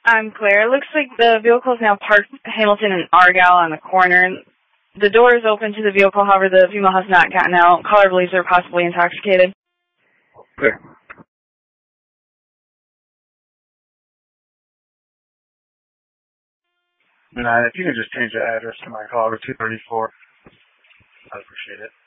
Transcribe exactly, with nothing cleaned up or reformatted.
I'm clear. It looks like the vehicle is now parked Hamilton and Argyle on the corner. The door is open to the vehicle, however, the female has not gotten out. Caller believes they're possibly intoxicated. Clear. And uh, if you can just change the address to my caller, two thirty-four, I'd appreciate it.